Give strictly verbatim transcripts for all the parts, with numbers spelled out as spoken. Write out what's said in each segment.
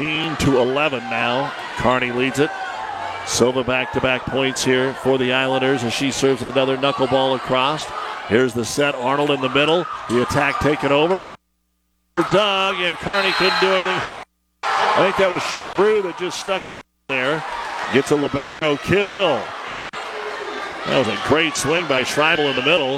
thirteen to eleven now. Kearney leads it. Silva back-to-back points here for the Islanders as she serves another knuckleball across. Here's the set. Arnold in the middle. The attack taken over. Doug, and Kearney couldn't do anything. I think that was Shrew that just stuck there. Gets a Libero kill. That was a great swing by Schreibel in the middle,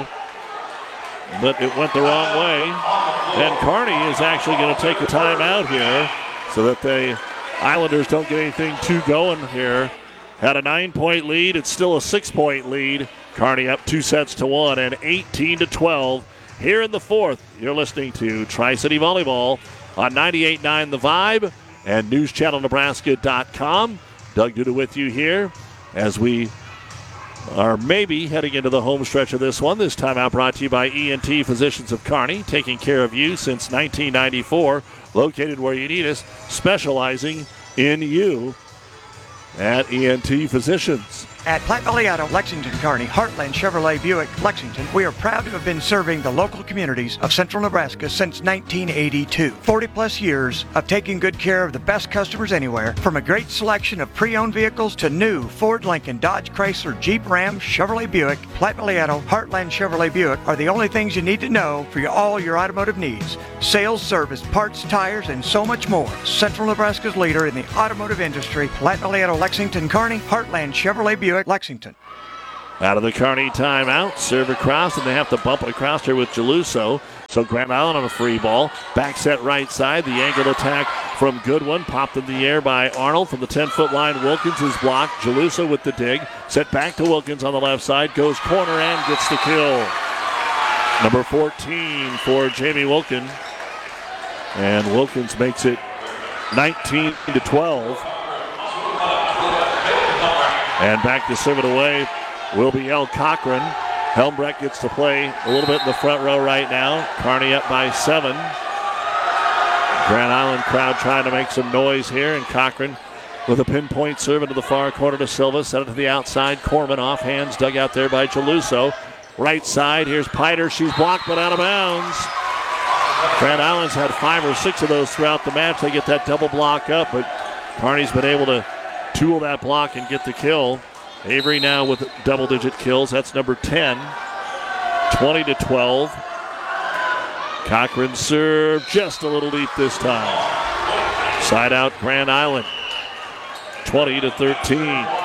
but it went the wrong way. And Kearney is actually going to take a timeout here so that the Islanders don't get anything too going here. Had a nine-point lead. It's still a six-point lead. Kearney up two sets to one and eighteen to twelve here in the fourth. You're listening to Tri-City Volleyball on ninety-eight point nine The Vibe and news channel nebraska dot com. Doug Duda with you here as we are maybe heading into the home stretch of this one. This timeout brought to you by E N T Physicians of Kearney, taking care of you since nineteen ninety-four, located where you need us, specializing in you at E N T Physicians. At Platte Valley Auto, Lexington, Kearney, Heartland Chevrolet Buick, Lexington, we are proud to have been serving the local communities of central Nebraska since nineteen eighty-two. forty plus years of taking good care of the best customers anywhere, from a great selection of pre-owned vehicles to new Ford, Lincoln, Dodge, Chrysler, Jeep, Ram, Chevrolet Buick, Platte Valley Auto, Heartland Chevrolet Buick are the only things you need to know for your, all your automotive needs. Sales, service, parts, tires, and so much more. Central Nebraska's leader in the automotive industry, Platte Valley Auto, Lexington, Kearney, Heartland Chevrolet Buick, Lexington. Out of the Kearney timeout, serve across, and they have to bump it across here with Geluso. So Grand Island on a free ball. Back set right side. The angled attack from Goodwin. Popped in the air by Arnold from the ten-foot line. Wilkins is blocked. Geluso with the dig. Set back to Wilkins on the left side. Goes corner and gets the kill. Number fourteen for Jamie Wilkins. And Wilkins makes it nineteen to twelve. And back to serve it away will be El Cochran. Helmbrecht gets to play a little bit in the front row right now. Kearney up by seven. Grand Island crowd trying to make some noise here. And Cochran with a pinpoint serve into the far corner to Silva. Set it to the outside. Corman off hands dug out there by Geluso. Right side, here's Piter. She's blocked but out of bounds. Grand Island's had five or six of those throughout the match. They get that double block up, but Kearney's been able to tool that block and get the kill. Avery now with double-digit kills. That's number ten. twenty to twelve. Cochran serve just a little deep this time. Side out Grand Island. twenty to thirteen.